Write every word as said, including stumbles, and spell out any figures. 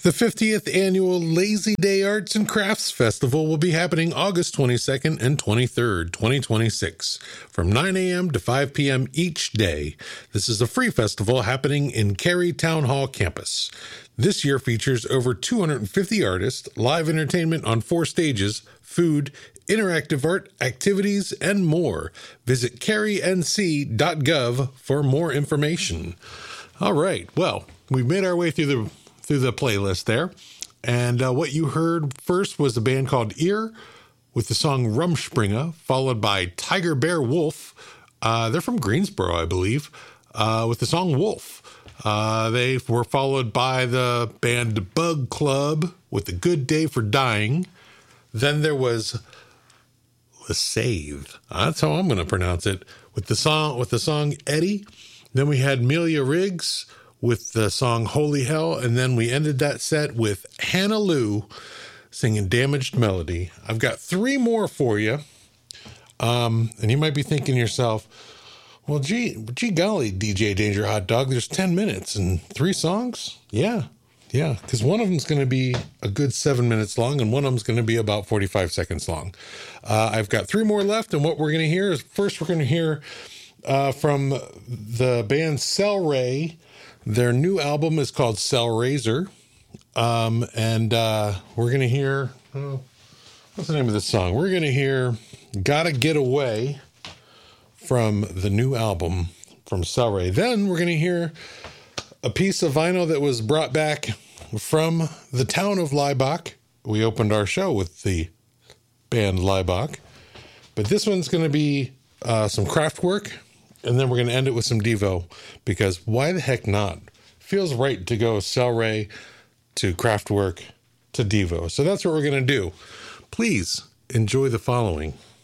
The fiftieth Annual Lazy Day Arts and Crafts Festival will be happening August twenty-second and twenty-third, twenty twenty-six, from nine a.m. to five p.m. each day. This is a free festival happening in Cary Town Hall campus. This year features over two hundred fifty artists, live entertainment on four stages, food, interactive art, activities, and more. Visit cary n c dot gov for more information. All right, well, we've made our way through the through the playlist there. And uh, what you heard first was a band called Ear with the song Rumspringa, followed by Tiger Bear Wolf. Uh, they're from Greensboro, I believe, uh, with the song Wolf. Uh, they were followed by the band Bug Club with The Good Day for Dying. Then there was Le Save. That's how I'm going to pronounce it. With the song, with the song Eddie. Then we had Melia Riggs with the song Holy Hell, and then we ended that set with Hannah Lou singing Damaged Melody. I've got three more for you, um, and you might be thinking to yourself, well, gee, gee golly, D J Danger Hot Dog, there's ten minutes and three songs? Yeah, yeah, because one of them's going to be a good seven minutes long, and one of them's going to be about forty-five seconds long. Uh, I've got three more left, and what we're going to hear is, first we're going to hear uh, from the band Cell Ray. Their new album is called Cell Razor, um, and uh, we're going to hear, oh, what's the name of this song? We're going to hear Gotta Get Away from the new album from Cell Ray. Then we're going to hear a piece of vinyl that was brought back from the town of Laibach. We opened our show with the band Laibach, but this one's going to be uh, some Kraftwerk. And then we're going to end it with some Devo, because why the heck not? Feels right to go Cell Ray to Kraftwerk to Devo. So that's what we're going to do. Please enjoy the following.